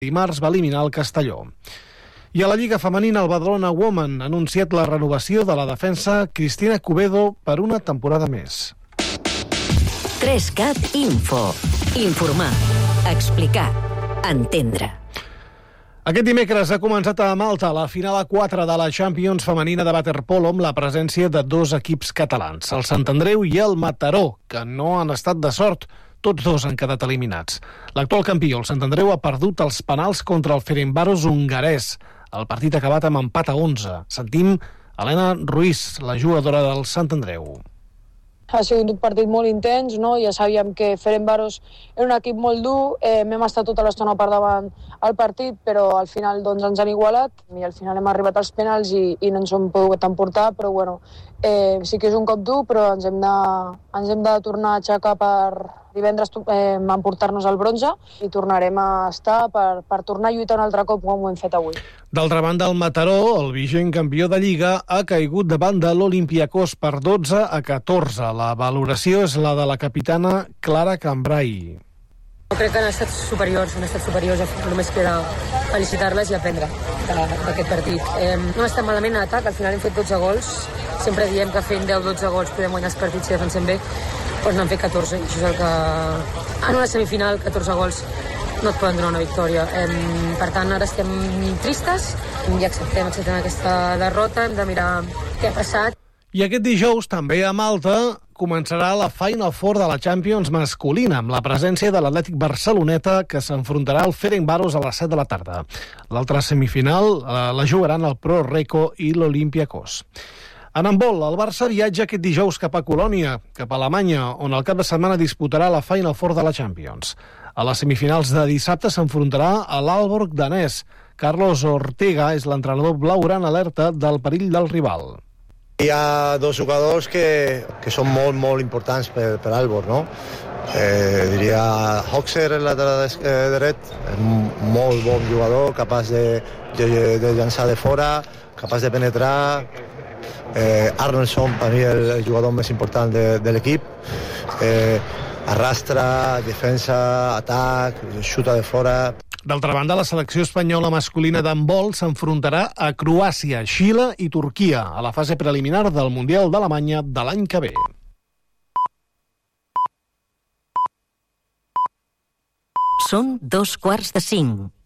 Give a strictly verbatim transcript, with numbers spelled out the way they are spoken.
Dimarts va eliminar el Castelló. I a la Lliga Femenina, el Badalona Women ha anunciat la renovació de la defensa Cristina Cubedo per una temporada més. tres cat Info. Informar, explicar, entendre. Aquest dimecres ha començat a Malta la final a quatre de la Champions femenina de waterpolo amb la presència de dos equips catalans, el Sant Andreu i el Mataró, que no han estat de sort. Tots dos han quedat eliminats. L'actual campió, el Sant Andreu, ha perdut els penals contra el Ferencváros hongarès. El partit ha acabat amb empat a onze. Sentim Helena Ruiz, la jugadora del Sant Andreu. Ha sigut un partit molt intens, no? Ja sabíem que Ferencváros era un equip molt dur, eh, hem estat tota l'estona per davant al partit, però al final doncs, ens han igualat i al final hem arribat als penals i, i no ens hem pogut emportar, però bueno, eh, sí que és un cop dur, però ens hem de, ens hem de tornar a aixecar per divendres eh, emportar-nos el bronze i tornarem a estar per, per tornar a lluitar un altre cop com ho hem fet avui. D'altra banda, el Mataró, el vigent campió de Lliga, ha caigut davant de l'Olympiacos per dotze a catorze. La valoració és la de la capitana Clara Cambrai. Jo crec que han estat superiors, han estat superiors, només queda felicitar-les i aprendre d'aquest partit. Eh, no ha estat malament en atac, al final hem fet dotze gols, sempre diem que fent deu dotze gols podem guanyar els partits si defensem bé, doncs n'han fet catorze, i això és el que... En una semifinal, catorze gols no et poden donar una victòria. Eh, per tant, ara estem tristes i acceptem, acceptem aquesta derrota, hem de mirar què ha passat. I aquest dijous, també a Malta, començarà la Final Four de la Champions masculina, amb la presència de l'Atlètic Barceloneta, que s'enfrontarà al Ferencváros a les set de la tarda. L'altra semifinal eh, la jugaran el Pro Reco i l'Olympiacos. En handbol, el Barça viatja aquest dijous cap a Colònia, cap a Alemanya, on el cap de setmana disputarà la Final Four de la Champions. A les semifinals de dissabte s'enfrontarà a l'Aalborg danès. Carlos Ortega és l'entrenador blaugrana alerta del perill del rival. Hi ha dos jugadors que, que són molt, molt importants per, per Aalborg, no? Eh, diria Hoxer, el lateral dret, un molt bon jugador, capaç de, de, de llançar de fora, capaç de penetrar. Eh, Arnoldsson, per mi, el, el jugador més important de, de l'equip. Eh, arrastra, defensa, atac, xuta de fora. D'altra banda, la selecció espanyola masculina d'handbol s'enfrontarà a Croàcia, Xile i Turquia a la fase preliminar del Mundial d'Alemanya de l'any que ve. Són dos quarts de cinc.